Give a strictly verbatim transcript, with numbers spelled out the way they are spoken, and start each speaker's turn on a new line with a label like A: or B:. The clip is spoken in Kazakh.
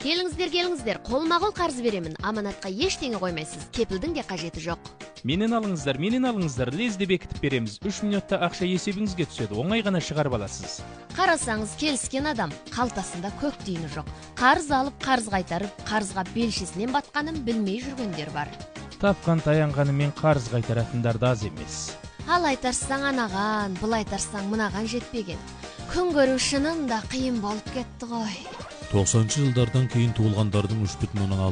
A: Келіңіздер, келіңіздер, қолма-қол қарыз беремін. Аманатқа ештеңе қоймайсыз. Кепілдің де қажеті жоқ.
B: Менен алыңыздар, менен алыңыздар, лезде бекітіп береміз. үш минутта ақша есебіңізге түседі. Оңай ғана шығарып аласыз.
A: Қарасаңыз, келіскен адам қалтасында көк тиыны жоқ. Қарыз алып, қарыз қайтарып, қарызға белшесінен батқанын білмей жүргендер бар.
B: Тапқан таянғанымен қарыз қайтаратындар да аз емес.
A: Ал айтарсаң анаған, бұл айтарсаң мынаған жетпеген. Күн көру шынында қиын болып кетті ғой.
C: тоқсанынчы жылдардан кейін туылғандардың үч бүтүн оннан